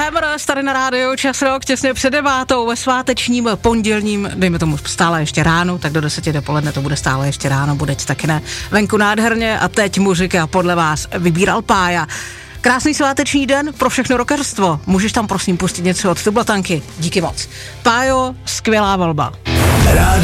Hammers tady na rádiu Čas Rock těsně před 9:00 ve svátečním pondělním, dejme tomu stále ještě ráno, tak do 10 dopoledne to bude stále ještě ráno, bude taky ne. Venku nádherně a teď muzika podle vás vybíral Pája. Krásný sváteční den pro všechno rockerstvo. Můžeš tam prosím pustit něco od Tublatanky. Díky moc. Pájo, skvělá volba.